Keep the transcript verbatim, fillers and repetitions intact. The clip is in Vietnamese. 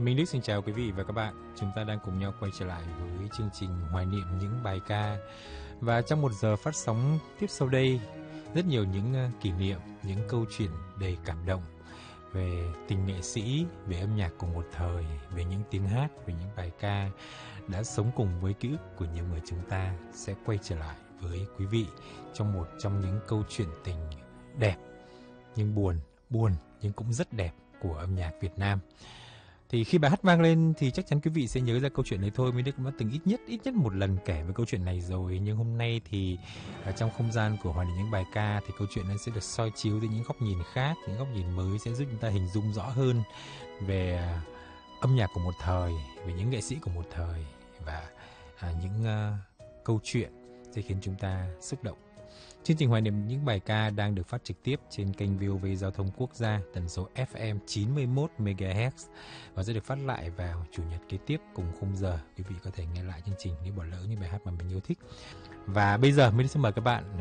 Minh Đức xin chào quý vị và các bạn. Chúng ta đang cùng nhau quay trở lại với chương trình hoài niệm những bài ca. Và trong một giờ phát sóng tiếp sau đây, rất nhiều những kỷ niệm, những câu chuyện đầy cảm động về tình nghệ sĩ, về âm nhạc của một thời, về những tiếng hát, về những bài ca đã sống cùng với ký ức của nhiều người. Chúng ta sẽ quay trở lại với quý vị trong một trong những câu chuyện tình đẹp nhưng buồn, buồn nhưng cũng rất đẹp của âm nhạc Việt Nam. Thì khi bài hát vang lên thì chắc chắn quý vị sẽ nhớ ra câu chuyện này thôi. Minh Đức cũng đã từng ít nhất ít nhất một lần kể về câu chuyện này rồi, nhưng hôm nay thì ở trong không gian của hoài niệm những bài ca thì câu chuyện này sẽ được soi chiếu từ những góc nhìn khác, những góc nhìn mới sẽ giúp chúng ta hình dung rõ hơn về âm nhạc của một thời, về những nghệ sĩ của một thời và à, những uh, câu chuyện sẽ khiến chúng ta xúc động. Chương trình hoài niệm những bài ca đang được phát trực tiếp trên kênh vê o vê Giao thông Quốc gia tần số ép em chín mươi mốt mê ga héc và sẽ được phát lại vào chủ nhật kế tiếp cùng khung giờ. Quý vị có thể nghe lại chương trình nếu bỏ lỡ những bài hát mà mình yêu thích. Và bây giờ mình xin mời các bạn